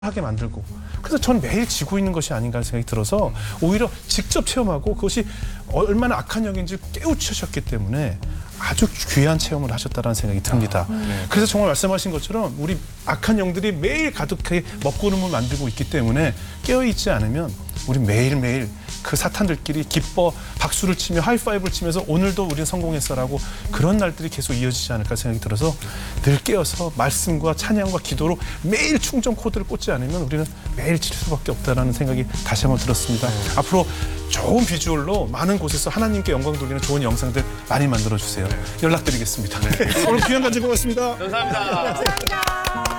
하게 만들고, 그래서 전 매일 지고 있는 것이 아닌가 하는 생각이 들어서 오히려 직접 체험하고 그것이 얼마나 악한 영인지 깨우치셨기 때문에 아주 귀한 체험을 하셨다는 생각이 듭니다. 그래서 정말 말씀하신 것처럼 우리 악한 영들이 매일 가득하게 먹구름을 만들고 있기 때문에 깨어있지 않으면 우리 매일매일 그 사탄들끼리 기뻐 박수를 치며 하이파이브를 치면서 오늘도 우리는 성공했어라고 그런 날들이 계속 이어지지 않을까 생각이 들어서 늘 깨어서 말씀과 찬양과 기도로 매일 충전 코드를 꽂지 않으면 우리는 매일 칠 수밖에 없다는 생각이 다시 한번 들었습니다. 앞으로 좋은 비주얼로 많은 곳에서 하나님께 영광 돌리는 좋은 영상들 많이 만들어주세요. 연락드리겠습니다. 오늘 귀한 간증 고맙습니다. 감사합니다. 감사합니다.